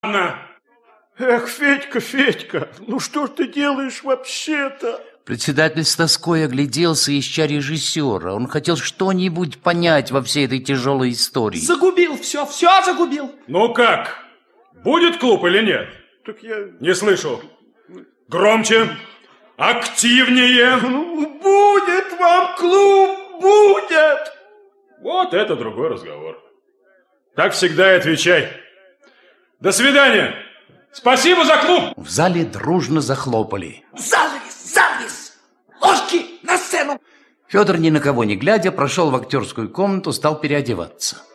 Эх, Федька, ну что ж ты делаешь вообще-то? Председатель с тоской огляделся, ища режиссера. Он хотел что-нибудь понять во всей этой тяжелой истории. Загубил все загубил. Ну как? Будет клуб или нет? Так я... Не слышу. Громче. Активнее. Ну, будет вам клуб, будет. Вот это другой разговор. Так всегда и отвечай. До свидания. Спасибо за клуб. В зале дружно захлопали. Занавес! Ложки на сцену! Федор, ни на кого не глядя, прошел в актерскую комнату, стал переодеваться.